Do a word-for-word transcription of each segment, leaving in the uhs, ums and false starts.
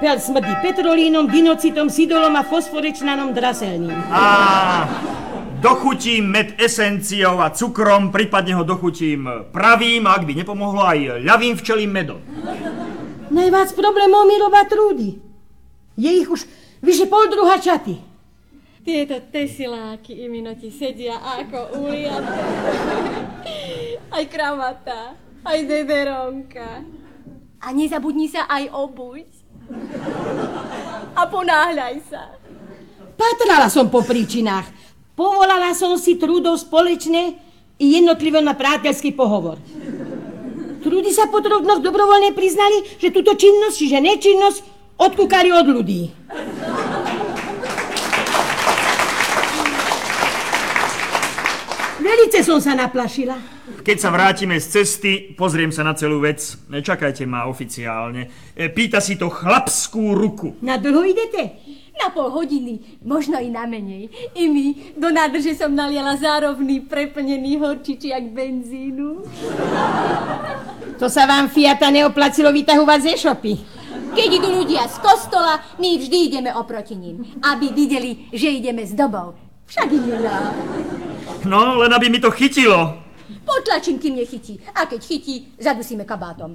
Pel smrdí petrolínom, dinocitom, sidolom a fosforečnanom draselným. Á, dochutím med esenciou a cukrom, prípadne ho dochutím pravým, a ak by nepomohlo, aj ľavým včelím medom. Najviac problémov mi robá trúdy. Je ich už vyše pol druha čaty. Tieto tesiláky imino ti sedia ako uliaté. Aj kravata, aj dederonka. A nezabudni sa aj obuť. A ponáhľaj sa. Patrala som po príčinách. Povolala som si trúdov spoločne i jednotlivo na priateľský pohovor. Trúdy sa po troch dnoch dobrovoľne priznali, že túto činnosť, čiže nečinnosť, odkúkali od ľudí. Velice som sa naplašila. Keď sa vrátime z cesty, pozriem sa na celú vec. Čakajte ma oficiálne. Pýta si to chlapskú ruku. Na dlho idete? Na pol hodiny, možno i na menej. I mi do nádrže som naliala zárovný preplnený horčičiak benzínu. To sa vám Fiata neoplatilo vytahovať ze šopy. Keď idú ľudia z kostola, my vždy ideme oproti ním, aby videli, že ideme s dobou. Však iná. No, len aby mi to chytilo. Potlačím, kým nechytí. A keď chytí, zadusíme kabátom.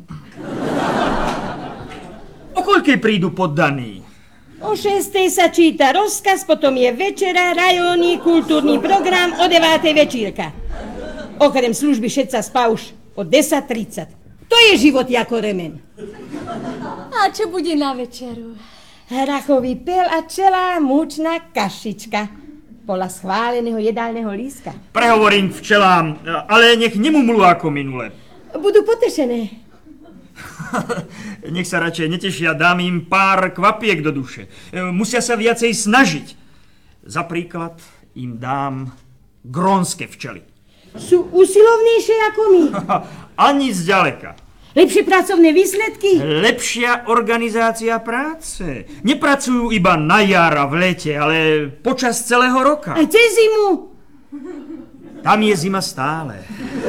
O koľkej prídu poddaní? O šestej sa číta rozkaz, potom je večera, rajónny, kultúrny program, o devátej večírka. Okrem služby všetca spá už o desať tridsať. To je život ako remen. A čo bude na večeru? Hrachový pel a čelá múčna kašička. Podľa schváleného jedálneho lístka. Prehovorím včelám, ale nech nemumlú ako minule. Budú potešené. Nech sa radšej netešia, dám im pár kvapiek do duše. Musia sa viacej snažiť. Za príklad im dám grónske včely. Sú usilovnejšie ako my. Ani zďaleka. Lepšie pracovné výsledky? Lepšia organizácia práce. Nepracujú iba na jar a v lete, ale počas celého roka. A cez zimu? Tam je zima stále.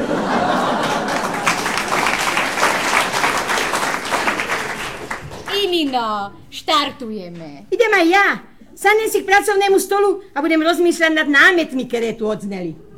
Imino, štartujeme. Idem aj ja. Sadnem si k pracovnému stolu a budem rozmýšľať nad námetmi, ktoré tu odzneli.